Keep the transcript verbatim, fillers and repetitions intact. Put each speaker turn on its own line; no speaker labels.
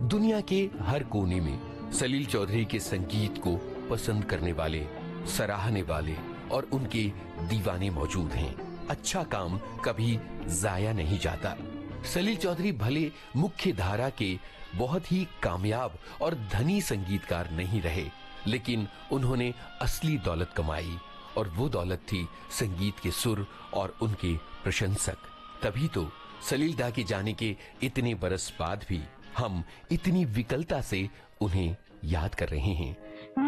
दुनिया के हर कोने में सलील चौधरी के संगीत को पसंद करने वाले, सराहने वाले और उनके दीवाने मौजूद हैं। अच्छा काम कभी जाया नहीं जाता। सलील चौधरी भले मुख्य धारा के बहुत ही कामयाब और धनी संगीतकार नहीं रहे, लेकिन उन्होंने असली दौलत कमाई और वो दौलत थी संगीत के सुर और उनके प्रशंसक। तभी तो सलील दा के जाने के इतने बरस बाद भी हम इतनी विकलता से उन्हें याद कर रहे हैं।